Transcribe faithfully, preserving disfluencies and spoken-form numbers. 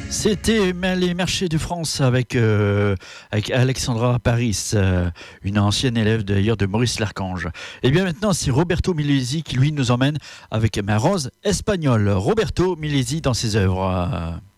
C'était les marchés de France avec, euh, avec Alexandra Paris, euh, une ancienne élève d'ailleurs de Maurice Larchange. Et bien maintenant, c'est Roberto Milesi qui lui nous emmène avec ma rose espagnole. Roberto Milesi dans ses œuvres.